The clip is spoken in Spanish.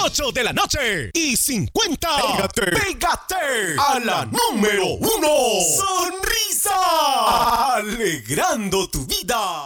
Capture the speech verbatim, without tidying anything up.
ocho de la noche y cincuenta. Pégate, pégate a la número uno. Sonrisa, alegrando tu vida.